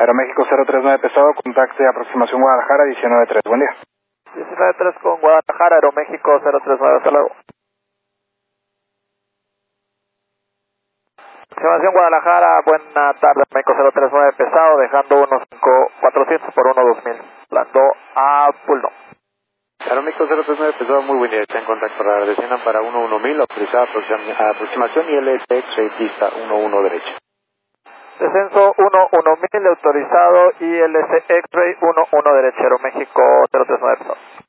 Aeroméxico 039 pesado, contacte aproximación Guadalajara 193, buen día. 193 con Guadalajara, Aeroméxico 039, hasta luego. Aproximación Guadalajara, buena tarde, Aeroméxico 039 pesado, dejando 15400 por 12000, plando a Pulno. Aeroméxico 039 pesado, muy buen día, está en contacto para desciendan para 11000, autorizada aproximación y LS pista 11 derecha. Descenso 11000, autorizado ILS X-Ray 11 derecha, Aeroméxico 039 pesado.